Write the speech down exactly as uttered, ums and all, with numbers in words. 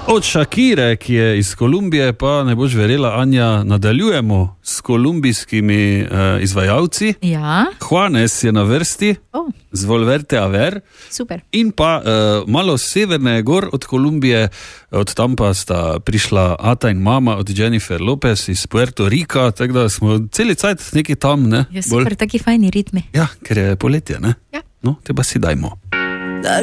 Od Shakire, ki je iz Kolumbije, pa ne boš verjela, Anja, nadaljujemo s kolumbijskimi uh, izvajalci. Ja. Juanes je na vrsti, oh. z Volverte a ver. Super. In pa uh, malo severne gor od Kolumbije, od tam pa sta prišla ata in mama od Jennifer Lopez iz Puerto Rika, tako da smo celi cajt neki tam, ne? Ja, super, Bolj... taki fajni ritmi. Ja, ker je poletje, ne? Ja. No, te pa si dajmo.